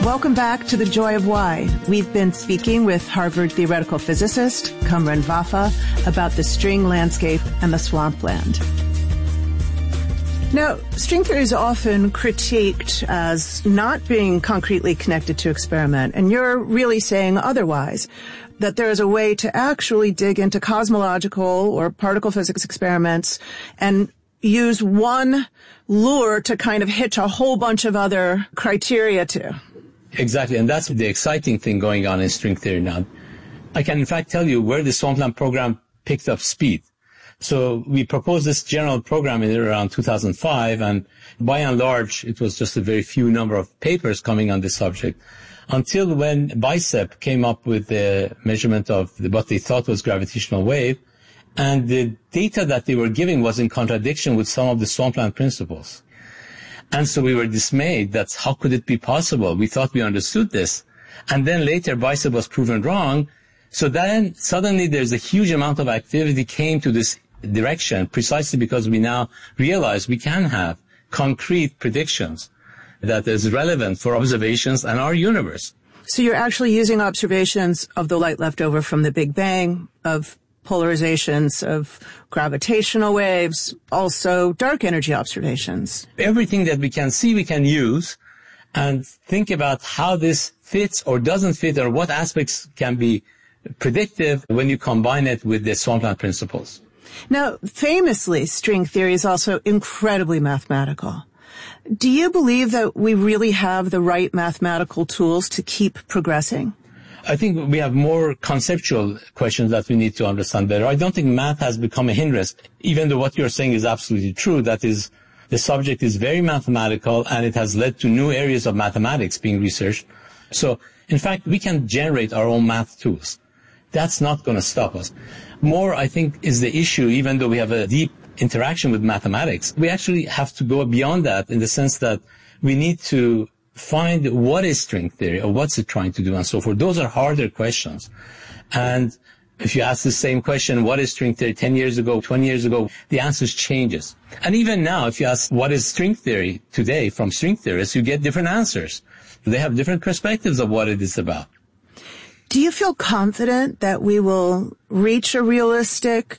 Welcome back to The Joy of Why. We've been speaking with Harvard theoretical physicist Kamran Vafa about the string landscape and the swampland. Now, string theory is often critiqued as not being concretely connected to experiment, and you're really saying otherwise, that there is a way to actually dig into cosmological or particle physics experiments and use one lure to kind of hitch a whole bunch of other criteria to. Exactly, and that's the exciting thing going on in string theory now. I can in fact tell you where the swampland program picked up speed. So we proposed this general program in around 2005, and by and large, it was just a very few number of papers coming on this subject, until when BICEP came up with the measurement of what they thought was gravitational wave, and the data that they were giving was in contradiction with some of the swampland principles. And so we were dismayed that how could it be possible? We thought we understood this. And then later BICEP was proven wrong. So then suddenly there's a huge amount of activity came to this direction precisely because we now realize we can have concrete predictions that is relevant for observations and our universe. So you're actually using observations of the light left over from the Big Bang, of polarizations of gravitational waves, also dark energy observations. Everything that we can see, we can use and think about how this fits or doesn't fit or what aspects can be predictive when you combine it with the swampland principles. Now, famously, string theory is also incredibly mathematical. Do you believe that we really have the right mathematical tools to keep progressing? I think we have more conceptual questions that we need to understand better. I don't think math has become a hindrance, even though what you're saying is absolutely true. That is, the subject is very mathematical and it has led to new areas of mathematics being researched. So, in fact, we can generate our own math tools. That's not going to stop us. More, I think, is the issue, even though we have a deep interaction with mathematics, we actually have to go beyond that in the sense that we need to find what is string theory or what's it trying to do and so forth. Those are harder questions. And if you ask the same question, what is string theory 10 years ago, 20 years ago, the answer changes. And even now, if you ask what is string theory today from string theorists, you get different answers. They have different perspectives of what it is about. Do you feel confident that we will reach a realistic,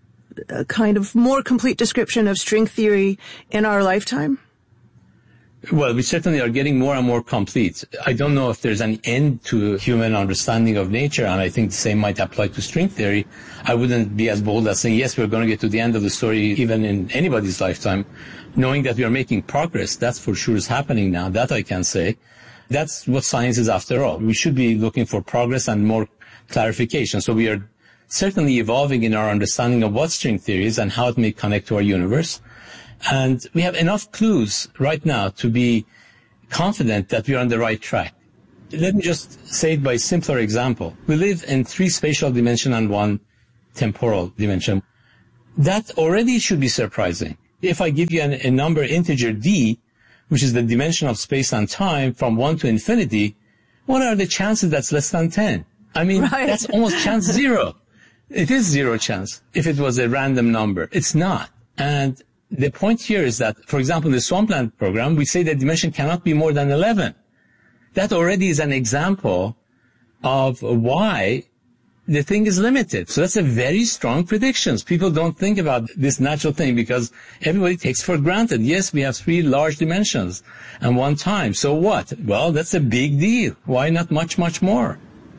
kind of more complete description of string theory in our lifetime? Well, we certainly are getting more and more complete. I don't know if there's an end to human understanding of nature, and I think the same might apply to string theory. I wouldn't be as bold as saying, yes, we're going to get to the end of the story even in anybody's lifetime. Knowing that we are making progress, that's for sure is happening now. That I can say. That's what science is after all. We should be looking for progress and more clarification. So we are certainly evolving in our understanding of what string theory is and how it may connect to our universe. And we have enough clues right now to be confident that we are on the right track. Let me just say it by a simpler example. We live in 3 spatial dimensions and 1 temporal dimension. That already should be surprising. If I give you a number integer d, which is the dimension of space and time from 1 to infinity, what are the chances that's less than 10? I mean, right. That's almost chance 0. It is 0 chance if it was a random number. It's not. And the point here is that, for example, in the swampland program, we say the dimension cannot be more than 11. That already is an example of why the thing is limited. So that's a very strong prediction. People don't think about this natural thing because everybody takes for granted. Yes, we have 3 large dimensions and 1 time. So what? Well, that's a big deal. Why not much, much more?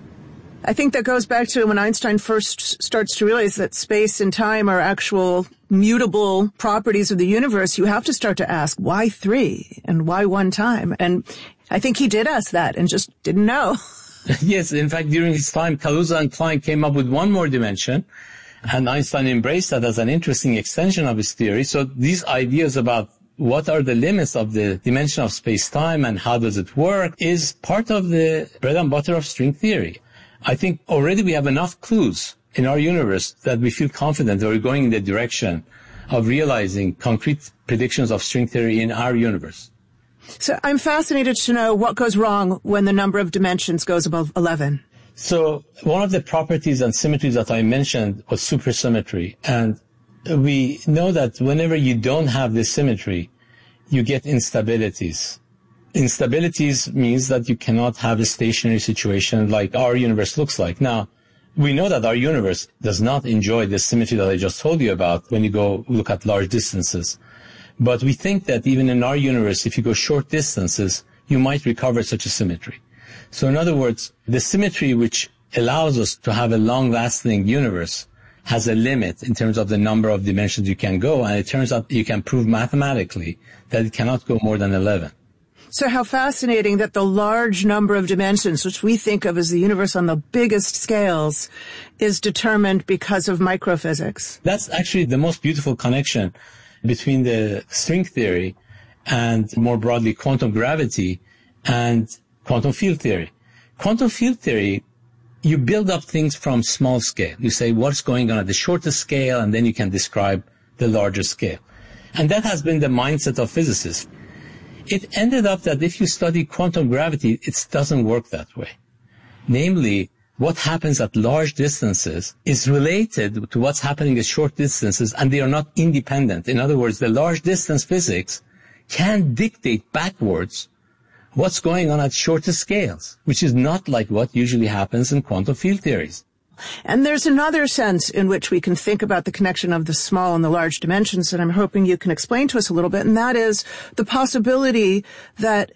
I think that goes back to when Einstein first starts to realize that space and time are actual mutable properties of the universe. You have to start to ask, why 3 and why 1 time? And I think he did ask that and just didn't know. Yes, in fact, during his time, Kaluza and Klein came up with 1 more dimension, and Einstein embraced that as an interesting extension of his theory. So these ideas about what are the limits of the dimension of space-time and how does it work is part of the bread and butter of string theory. I think already we have enough clues in our universe that we feel confident that we're going in the direction of realizing concrete predictions of string theory in our universe. So I'm fascinated to know what goes wrong when the number of dimensions goes above 11. So one of the properties and symmetries that I mentioned was supersymmetry. And we know that whenever you don't have this symmetry, you get instabilities. Instabilities means that you cannot have a stationary situation like our universe looks like. Now, we know that our universe does not enjoy the symmetry that I just told you about when you go look at large distances. But we think that even in our universe, if you go short distances, you might recover such a symmetry. So in other words, the symmetry which allows us to have a long-lasting universe has a limit in terms of the number of dimensions you can go, and it turns out you can prove mathematically that it cannot go more than 11. So how fascinating that the large number of dimensions, which we think of as the universe on the biggest scales, is determined because of microphysics. That's actually the most beautiful connection between the string theory and, more broadly, quantum gravity and quantum field theory. Quantum field theory, you build up things from small scale. You say what's going on at the shortest scale, and then you can describe the larger scale. And that has been the mindset of physicists. It ended up that if you study quantum gravity, it doesn't work that way. Namely, what happens at large distances is related to what's happening at short distances, and they are not independent. In other words, the large distance physics can dictate backwards what's going on at shorter scales, which is not like what usually happens in quantum field theories. And there's another sense in which we can think about the connection of the small and the large dimensions that I'm hoping you can explain to us a little bit, and that is the possibility that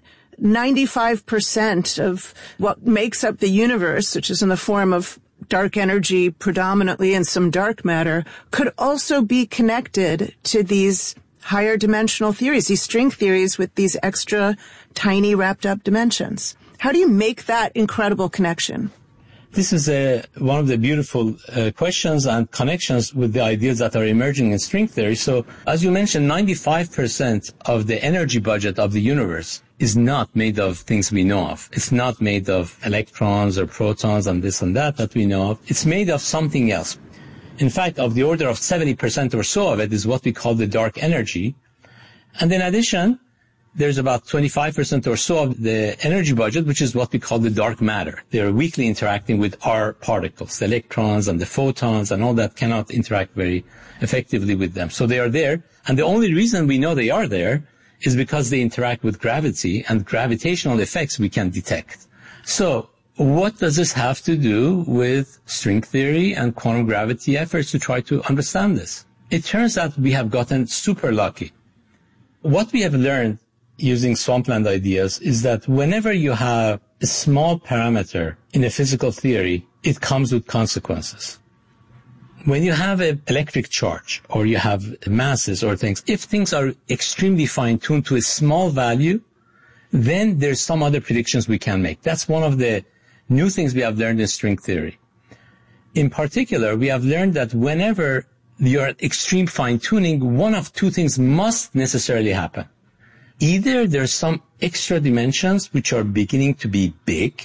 95% of what makes up the universe, which is in the form of dark energy predominantly and some dark matter, could also be connected to these higher dimensional theories, these string theories with these extra tiny wrapped up dimensions. How do you make that incredible connection? This is one of the beautiful questions and connections with the ideas that are emerging in string theory. So, as you mentioned, 95% of the energy budget of the universe is not made of things we know of. It's not made of electrons or protons and this and that we know of. It's made of something else. In fact, of the order of 70% or so of it is what we call the dark energy. And in addition, there's about 25% or so of the energy budget, which is what we call the dark matter. They're weakly interacting with our particles. The electrons and the photons and all that cannot interact very effectively with them. So they are there. And the only reason we know they are there is because they interact with gravity, and gravitational effects we can detect. So what does this have to do with string theory and quantum gravity efforts to try to understand this? It turns out we have gotten super lucky. What we have learned using swampland ideas is that whenever you have a small parameter in a physical theory, it comes with consequences. When you have an electric charge or you have masses or things, if things are extremely fine-tuned to a small value, then there's some other predictions we can make. That's one of the new things we have learned in string theory. In particular, we have learned that whenever you're at extreme fine-tuning, one of two things must necessarily happen. Either there's some extra dimensions which are beginning to be big,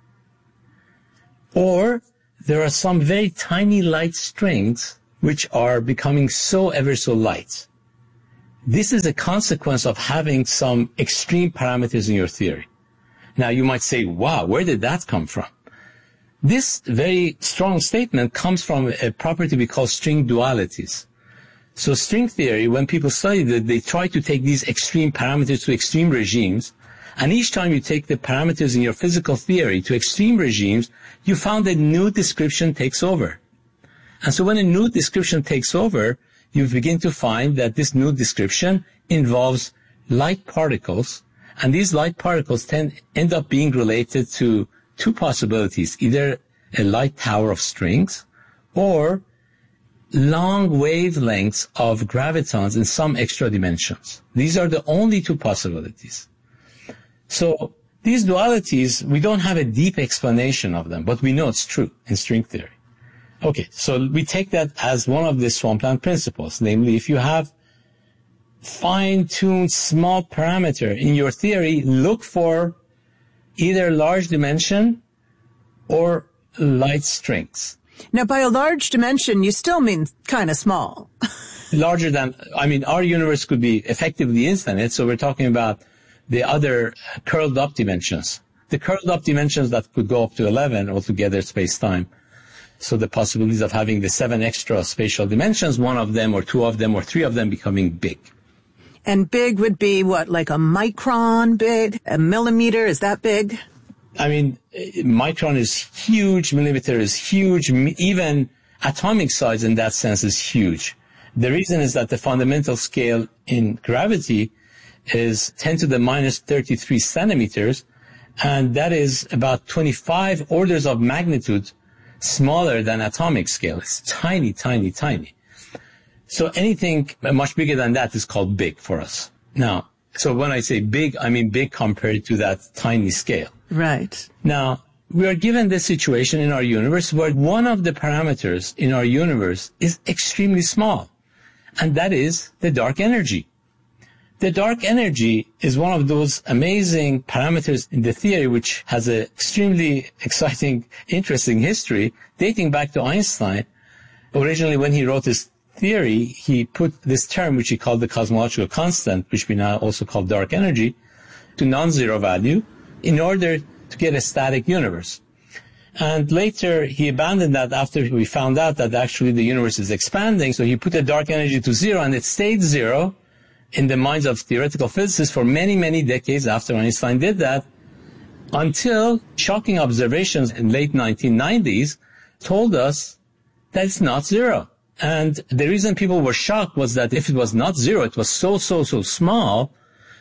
or there are some very tiny light strings which are becoming so ever so light. This is a consequence of having some extreme parameters in your theory. Now you might say, wow, where did that come from? This very strong statement comes from a property we call string dualities. So string theory, when people study it, they try to take these extreme parameters to extreme regimes. And each time you take the parameters in your physical theory to extreme regimes, you found a new description takes over. And so when a new description takes over, you begin to find that this new description involves light particles. And these light particles end up being related to two possibilities, either a light tower of strings or long wavelengths of gravitons in some extra dimensions. These are the only two possibilities. So these dualities, we don't have a deep explanation of them, but we know it's true in string theory. Okay, so we take that as one of the swampland principles, namely if you have fine-tuned small parameter in your theory, look for either large dimension or light strings. Now, by a large dimension, you still mean kind of small. Larger than, our universe could be effectively infinite, so we're talking about the other curled up dimensions. The curled up dimensions that could go up to 11 altogether space-time. So the possibilities of having the 7 extra spatial dimensions, one of them or two of them or three of them becoming big. And big would be what, like a micron big? A millimeter? Is that big? I mean, micron is huge, millimeter is huge, even atomic size in that sense is huge. The reason is that the fundamental scale in gravity is 10 to the minus 33 centimeters, and that is about 25 orders of magnitude smaller than atomic scale. It's tiny, tiny, tiny. So anything much bigger than that is called big for us. Now, so when I say big, I mean big compared to that tiny scale. Right. Now, we are given this situation in our universe where one of the parameters in our universe is extremely small, and that is the dark energy. The dark energy is one of those amazing parameters in the theory which has an extremely exciting, interesting history dating back to Einstein. Originally, when he wrote his theory, he put this term, which he called the cosmological constant, which we now also call dark energy, to non-zero value in order to get a static universe. And later, he abandoned that after we found out that actually the universe is expanding. So he put the dark energy to zero, and it stayed zero in the minds of theoretical physicists for many, many decades after Einstein did that, until shocking observations in late 1990s told us that it's not zero. And the reason people were shocked was that if it was not zero, it was so small,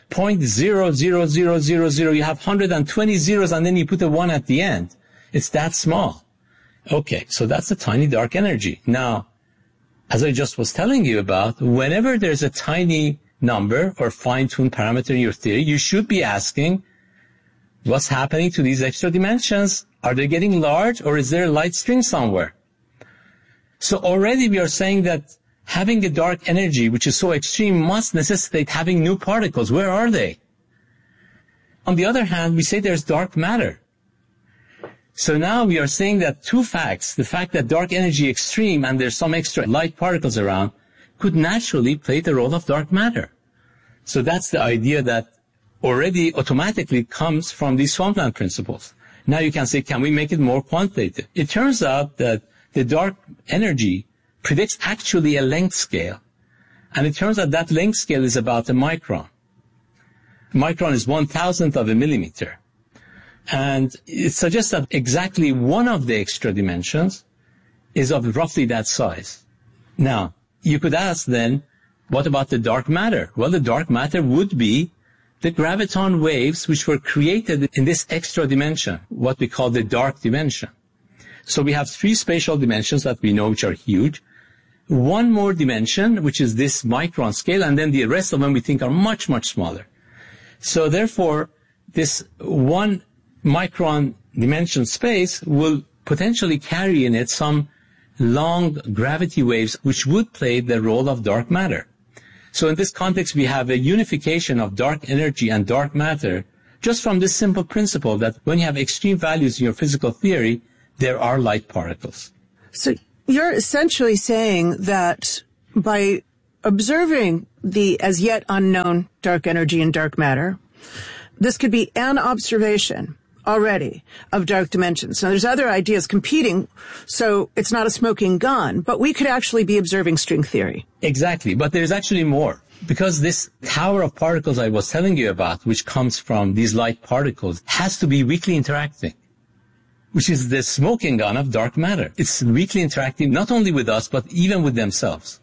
0.00000, you have 120 zeros and then you put a 1 at the end. It's that small. Okay, so that's a tiny dark energy. Now, as I just was telling you about, whenever there's a tiny number or fine-tuned parameter in your theory, you should be asking, what's happening to these extra dimensions? Are they getting large, or is there a light string somewhere? So already we are saying that having a dark energy, which is so extreme, must necessitate having new particles. Where are they? On the other hand, we say there's dark matter. So now we are saying that two facts, the fact that dark energy extreme and there's some extra light particles around, could naturally play the role of dark matter. So that's the idea that already automatically comes from these swampland principles. Now you can say, can we make it more quantitative? It turns out that the dark energy predicts actually a length scale. And it turns out that length scale is about a micron. A micron is 1,000th of a millimeter. And it suggests that exactly one of the extra dimensions is of roughly that size. Now, you could ask then, what about the dark matter? Well, the dark matter would be the graviton waves which were created in this extra dimension, what we call the dark dimension. So we have three spatial dimensions that we know which are huge. One more dimension, which is this micron scale, and then the rest of them we think are much, much smaller. So therefore, this one micron dimension space will potentially carry in it some long gravity waves which would play the role of dark matter. So in this context, we have a unification of dark energy and dark matter just from this simple principle that when you have extreme values in your physical theory, there are light particles. So you're essentially saying that by observing the as yet unknown dark energy and dark matter, this could be an observation already of dark dimensions. Now, there's other ideas competing, so it's not a smoking gun, but we could actually be observing string theory. Exactly, but there's actually more. Because this tower of particles I was telling you about, which comes from these light particles, has to be weakly interacting, which is the smoking gun of dark matter. It's weakly interacting not only with us, but even with themselves.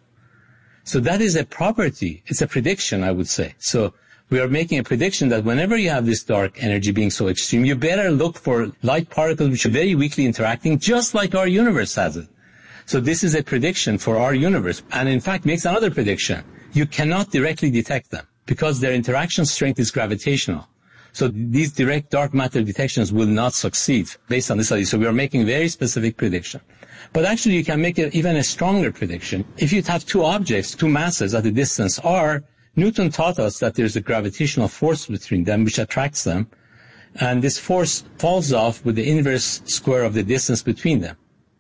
So that is a property. It's a prediction, I would say. So we are making a prediction that whenever you have this dark energy being so extreme, you better look for light particles which are very weakly interacting, just like our universe has it. So this is a prediction for our universe, and in fact makes another prediction. You cannot directly detect them because their interaction strength is gravitational. So these direct dark matter detections will not succeed based on this study. So we are making a very specific prediction. But actually you can make even a stronger prediction. If you have two objects, two masses at a distance r, Newton taught us that there's a gravitational force between them which attracts them, and this force falls off with the inverse square of the distance between them.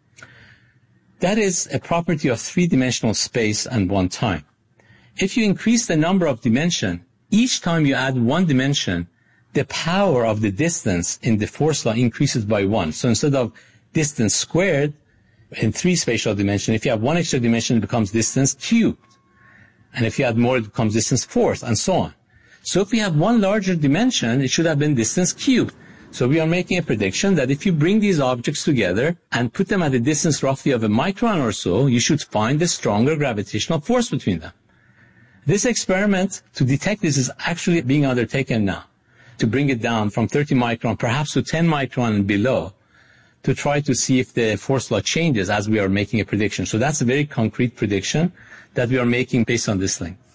That is a property of three-dimensional space and one time. If you increase the number of dimensions, each time you add one dimension, the power of the distance in the force law increases by 1. So instead of distance squared in three spatial dimensions, if you have one extra dimension, it becomes distance cubed. And if you add more, it becomes distance fourth, and so on. So if we have one larger dimension, it should have been distance cubed. So we are making a prediction that if you bring these objects together and put them at a distance roughly of a micron or so, you should find a stronger gravitational force between them. This experiment to detect this is actually being undertaken now, to bring it down from 30 micron, perhaps to 10 micron and below, to try to see if the force law changes as we are making a prediction. So that's a very concrete prediction that we are making based on this thing.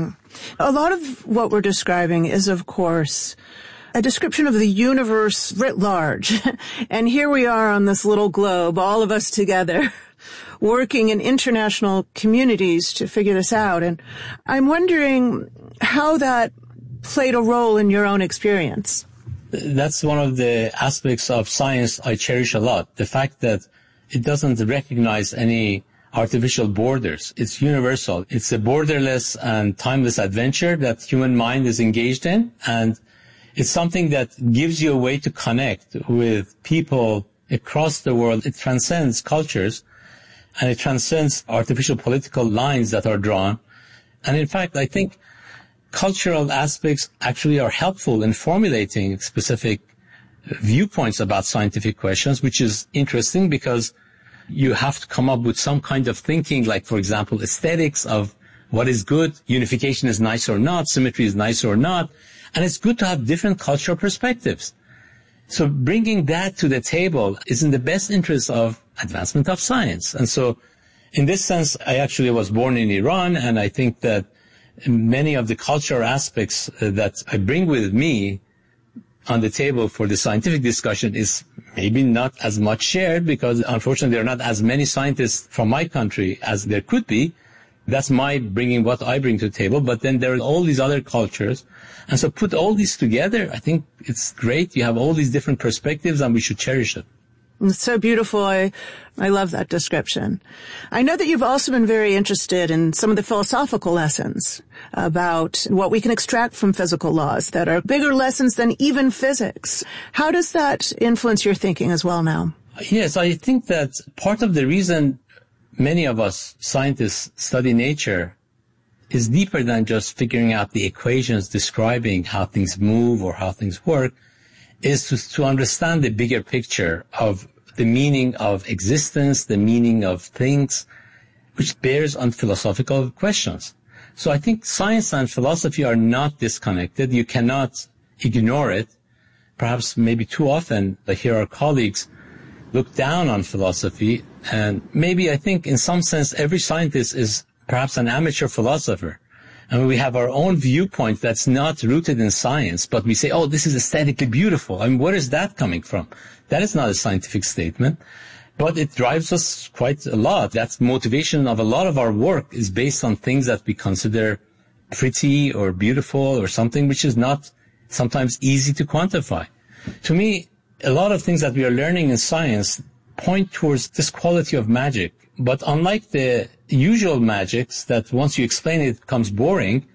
A lot of what we're describing is, of course, a description of the universe writ large. And here we are on this little globe, all of us together, working in international communities to figure this out. And I'm wondering how that played a role in your own experience. That's one of the aspects of science I cherish a lot. The fact that it doesn't recognize any artificial borders. It's universal. It's a borderless and timeless adventure that human mind is engaged in. And it's something that gives you a way to connect with people across the world. It transcends cultures and it transcends artificial political lines that are drawn. And in fact, I think cultural aspects actually are helpful in formulating specific viewpoints about scientific questions, which is interesting because you have to come up with some kind of thinking, like, for example, aesthetics of what is good, unification is nice or not, symmetry is nice or not, and it's good to have different cultural perspectives. So bringing that to the table is in the best interest of advancement of science. And so in this sense, I actually was born in Iran, and I think that many of the cultural aspects that I bring with me on the table for the scientific discussion is maybe not as much shared because, unfortunately, there are not as many scientists from my country as there could be. That's my bringing what I bring to the table. But then there are all these other cultures. And so put all these together, I think it's great. You have all these different perspectives, and we should cherish it. It's so beautiful. I love that description. I know that you've also been very interested in some of the philosophical lessons about what we can extract from physical laws that are bigger lessons than even physics. How does that influence your thinking as well now? Yes, I think that part of the reason many of us scientists study nature is deeper than just figuring out the equations describing how things move or how things work, is to understand the bigger picture of the meaning of existence, the meaning of things, which bears on philosophical questions. So I think science and philosophy are not disconnected. You cannot ignore it. Perhaps maybe too often I hear our colleagues look down on philosophy, and maybe I think in some sense every scientist is perhaps an amateur philosopher. And we have our own viewpoint that's not rooted in science, but we say, oh, this is aesthetically beautiful. I mean, where is that coming from? That is not a scientific statement, but it drives us quite a lot. That's motivation of a lot of our work is based on things that we consider pretty or beautiful or something which is not sometimes easy to quantify. To me, a lot of things that we are learning in science point towards this quality of magic. But unlike the usual magics that once you explain it becomes boring,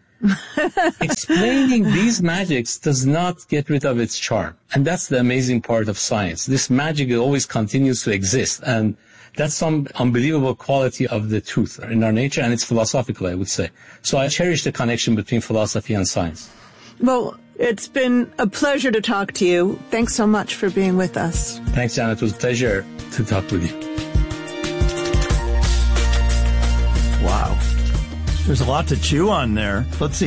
explaining these magics does not get rid of its charm. And that's the amazing part of science. This magic always continues to exist. And that's some unbelievable quality of the truth in our nature. And it's philosophical, I would say. So I cherish the connection between philosophy and science. Well, it's been a pleasure to talk to you. Thanks so much for being with us. Thanks, Janet. It was a pleasure to talk with you. Wow. There's a lot to chew on there. Let's see.